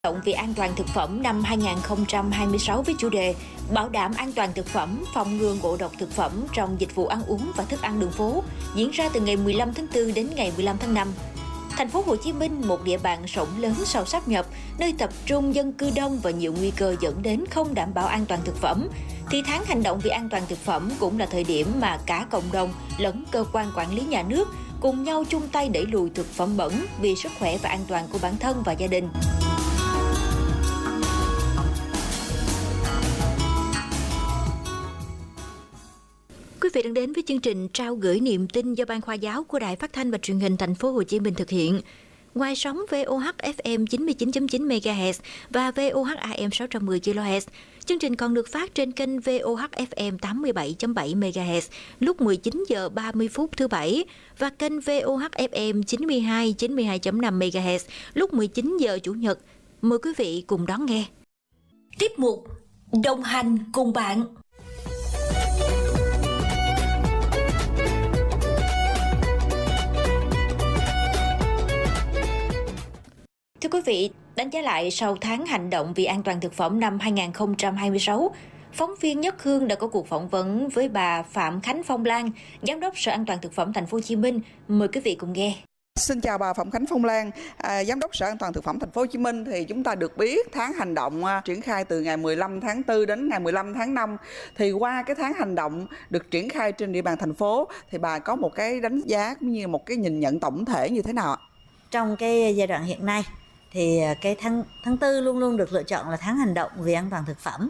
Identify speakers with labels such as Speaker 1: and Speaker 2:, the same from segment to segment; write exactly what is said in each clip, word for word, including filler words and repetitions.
Speaker 1: Động vì an toàn thực phẩm năm hai không hai sáu với chủ đề Bảo đảm an toàn thực phẩm, phòng ngừa ngộ độc thực phẩm trong dịch vụ ăn uống và thức ăn đường phố diễn ra từ ngày mười lăm tháng tư đến ngày mười lăm tháng năm. Thành phố Hồ Chí Minh, một địa bàn rộng lớn sau sáp nhập, nơi tập trung dân cư đông và nhiều nguy cơ dẫn đến không đảm bảo an toàn thực phẩm, thì tháng hành động vì an toàn thực phẩm cũng là thời điểm mà cả cộng đồng lẫn cơ quan quản lý nhà nước cùng nhau chung tay đẩy lùi thực phẩm bẩn vì sức khỏe và an toàn của bản thân và gia đình. Quý vị đang đến với chương trình trao gửi niềm tin do Ban Khoa giáo của Đài Phát thanh và Truyền hình Thành phố Hồ Chí Minh thực hiện. Ngoài sóng vê o hát ép em chín mươi chín chấm chín mê ga héc và vê o hát a em sáu trăm mười ki lô héc, chương trình còn được phát trên kênh vê o hát ép em tám mươi bảy chấm bảy mê ga héc lúc mười chín giờ ba mươi phút thứ Bảy và kênh vê o hát ép em chín mươi hai chín mươi hai chấm năm mê ga héc lúc mười chín giờ Chủ nhật. Mời quý vị cùng đón nghe. Tiếp mục Đồng hành cùng bạn. Thưa quý vị, đánh giá lại sau tháng hành động vì an toàn thực phẩm năm hai không hai sáu, phóng viên Nhất Hương đã có cuộc phỏng vấn với bà Phạm Khánh Phong Lan, Giám đốc Sở An toàn thực phẩm Thành phố Hồ Chí Minh. Mời quý vị cùng nghe.
Speaker 2: Xin chào bà Phạm Khánh Phong Lan, à, Giám đốc Sở An toàn thực phẩm Thành phố Hồ Chí Minh. Thì chúng ta được biết tháng hành động à, triển khai từ ngày mười lăm tháng tư đến ngày mười lăm tháng năm. Thì qua cái tháng hành động được triển khai trên địa bàn thành phố, thì bà có một cái đánh giá cũng như một cái nhìn nhận tổng thể như thế nào ạ?
Speaker 3: Trong cái giai đoạn hiện nay thì cái tháng tháng tư luôn luôn được lựa chọn là tháng hành động vì an toàn thực phẩm,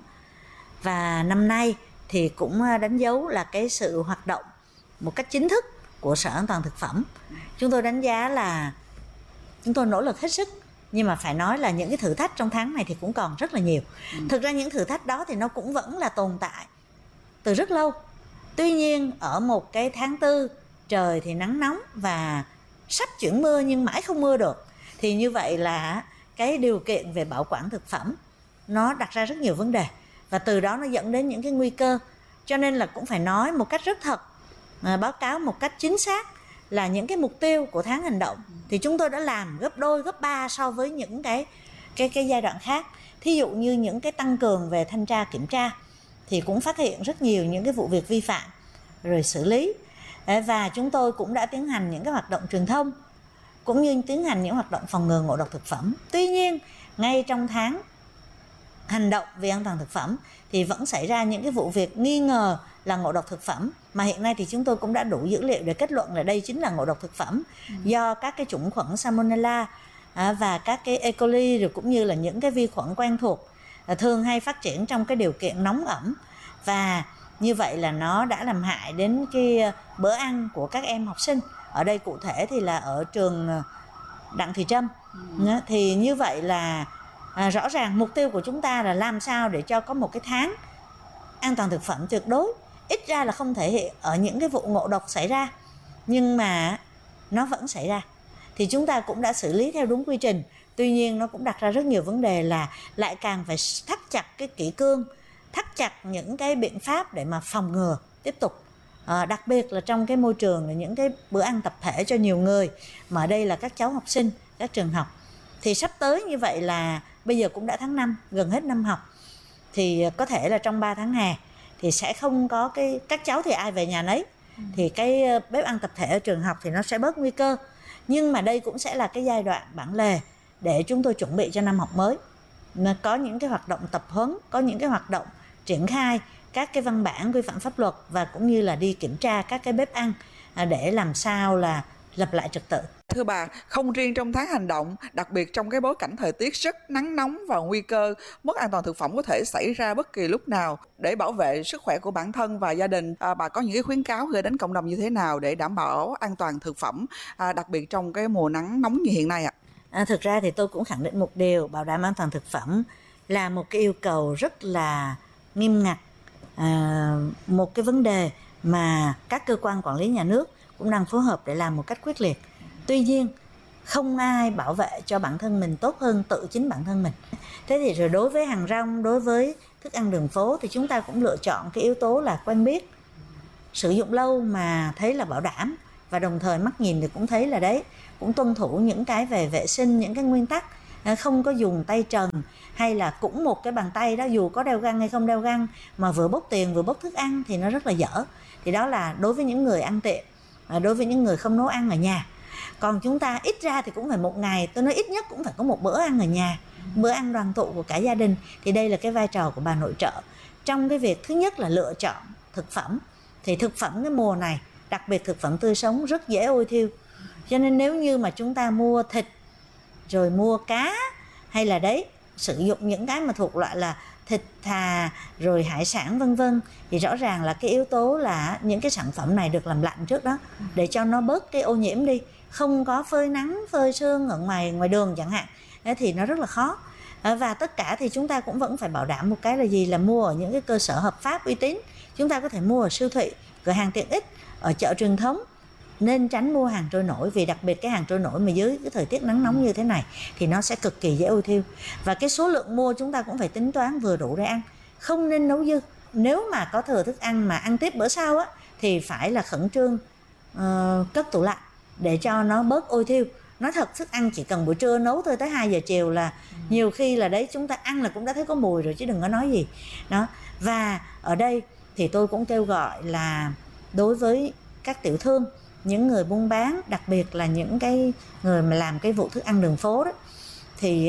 Speaker 3: và năm nay thì cũng đánh dấu là cái sự hoạt động một cách chính thức của Sở An toàn thực phẩm. Chúng tôi đánh giá là chúng tôi nỗ lực hết sức, nhưng mà phải nói là những cái thử thách trong tháng này thì cũng còn rất là nhiều. Ừ. Thực ra những thử thách đó thì nó cũng vẫn là tồn tại từ rất lâu. Tuy nhiên ở một cái tháng tư trời thì nắng nóng và sắp chuyển mưa nhưng mãi không mưa được, thì như vậy là cái điều kiện về bảo quản thực phẩm nó đặt ra rất nhiều vấn đề, và từ đó nó dẫn đến những cái nguy cơ. Cho nên là cũng phải nói một cách rất thật, báo cáo một cách chính xác là những cái mục tiêu của tháng hành động thì chúng tôi đã làm gấp đôi, gấp ba so với những cái cái cái giai đoạn khác. Thí dụ như những cái tăng cường về thanh tra kiểm tra thì cũng phát hiện rất nhiều những cái vụ việc vi phạm rồi xử lý, và chúng tôi cũng đã tiến hành những cái hoạt động truyền thông cũng như tiến hành những hoạt động phòng ngừa ngộ độc thực phẩm. Tuy nhiên, ngay trong tháng hành động vì an toàn thực phẩm thì vẫn xảy ra những cái vụ việc nghi ngờ là ngộ độc thực phẩm, mà hiện nay thì chúng tôi cũng đã đủ dữ liệu để kết luận là đây chính là ngộ độc thực phẩm ừ. do các cái chủng khuẩn Salmonella à, và các cái E. coli, rồi cũng như là những cái vi khuẩn quen thuộc à, thường hay phát triển trong cái điều kiện nóng ẩm, và như vậy là nó đã làm hại đến cái bữa ăn của các em học sinh. Ở đây cụ thể thì là ở trường Đặng Thùy Trâm. Ừ. Thì như vậy là à, rõ ràng mục tiêu của chúng ta là làm sao để cho có một cái tháng an toàn thực phẩm tuyệt đối. Ít ra là không thể hiện ở những cái vụ ngộ độc xảy ra, nhưng mà nó vẫn xảy ra. Thì chúng ta cũng đã xử lý theo đúng quy trình. Tuy nhiên nó cũng đặt ra rất nhiều vấn đề là lại càng phải thắt chặt cái kỷ cương, thắt chặt những cái biện pháp để mà phòng ngừa tiếp tục. À, đặc biệt là trong cái môi trường là những cái bữa ăn tập thể cho nhiều người, mà ở đây là các cháu học sinh, các trường học. Thì sắp tới như vậy là bây giờ cũng đã tháng năm, gần hết năm học, thì có thể là trong ba tháng hè thì sẽ không có cái, các cháu thì ai về nhà nấy, ừ. thì cái bếp ăn tập thể ở trường học thì nó sẽ bớt nguy cơ. Nhưng mà đây cũng sẽ là cái giai đoạn bản lề để chúng tôi chuẩn bị cho năm học mới. Có những cái hoạt động tập huấn, có những cái hoạt động triển khai các cái văn bản quy phạm pháp luật, và cũng như là đi kiểm tra các cái bếp ăn để làm sao là lập lại trật tự.
Speaker 2: Thưa bà, không riêng trong tháng hành động, đặc biệt trong cái bối cảnh thời tiết rất nắng nóng và nguy cơ mất an toàn thực phẩm có thể xảy ra bất kỳ lúc nào, để bảo vệ sức khỏe của bản thân và gia đình, à, bà có những cái khuyến cáo gửi đến cộng đồng như thế nào để đảm bảo an toàn thực phẩm, à, đặc biệt trong cái mùa nắng nóng như hiện nay ạ?
Speaker 3: À, thực ra thì tôi cũng khẳng định một điều, bảo đảm an toàn thực phẩm là một cái yêu cầu rất là nghiêm ngặt, à, một cái vấn đề mà các cơ quan quản lý nhà nước cũng đang phối hợp để làm một cách quyết liệt. Tuy nhiên, không ai bảo vệ cho bản thân mình tốt hơn tự chính bản thân mình. Thế thì rồi đối với hàng rong, đối với thức ăn đường phố thì chúng ta cũng lựa chọn cái yếu tố là quen biết, sử dụng lâu mà thấy là bảo đảm, và đồng thời mắt nhìn thì cũng thấy là đấy, cũng tuân thủ những cái về vệ sinh, những cái nguyên tắc không có dùng tay trần, hay là cũng một cái bàn tay đó, dù có đeo găng hay không đeo găng mà vừa bốc tiền vừa bốc thức ăn thì nó rất là dở. Thì đó là đối với những người ăn tiệm, đối với những người không nấu ăn ở nhà. Còn chúng ta ít ra thì cũng phải một ngày, tôi nói ít nhất cũng phải có một bữa ăn ở nhà, bữa ăn đoàn tụ của cả gia đình. Thì đây là cái vai trò của bà nội trợ trong cái việc thứ nhất là lựa chọn thực phẩm. Thì thực phẩm cái mùa này, đặc biệt thực phẩm tươi sống rất dễ ôi thiêu. Cho nên nếu như mà chúng ta mua thịt rồi mua cá, hay là đấy sử dụng những cái mà thuộc loại là thịt thà rồi hải sản vân vân, thì rõ ràng là cái yếu tố là những cái sản phẩm này được làm lạnh trước đó để cho nó bớt cái ô nhiễm đi, không có phơi nắng phơi sương ở ngoài ngoài đường chẳng hạn, thì nó rất là khó. Và tất cả thì chúng ta cũng vẫn phải bảo đảm một cái là gì, là mua ở những cái cơ sở hợp pháp uy tín. Chúng ta có thể mua ở siêu thị, cửa hàng tiện ích, ở chợ truyền thống. Nên tránh mua hàng trôi nổi, vì đặc biệt cái hàng trôi nổi mà dưới cái thời tiết nắng nóng như thế này thì nó sẽ cực kỳ dễ ôi thiêu. Và cái số lượng mua chúng ta cũng phải tính toán vừa đủ để ăn, không nên nấu dư. Nếu mà có thừa thức ăn mà ăn tiếp bữa sau á, thì phải là khẩn trương uh, cất tủ lạnh để cho nó bớt ôi thiêu. Nói thật, thức ăn chỉ cần buổi trưa nấu thôi, tới hai giờ chiều là nhiều khi là đấy chúng ta ăn là cũng đã thấy có mùi rồi chứ đừng có nói gì đó. Và ở đây thì tôi cũng kêu gọi là đối với các tiểu thương, những người buôn bán, đặc biệt là những cái người mà làm cái vụ thức ăn đường phố đó, thì